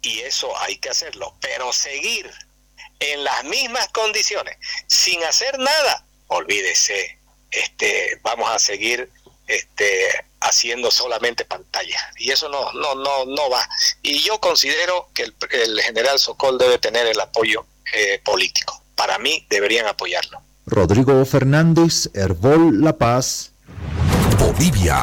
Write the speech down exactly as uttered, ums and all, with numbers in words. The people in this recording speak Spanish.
y eso hay que hacerlo, pero seguir en las mismas condiciones, sin hacer nada, olvídese, este, vamos a seguir este, haciendo solamente pantalla, y eso no, no, no, no va. Y yo considero que el, el general Sokol debe tener el apoyo eh, político. Para mí deberían apoyarlo. Rodrigo Fernández, Herbol La Paz. Bolivia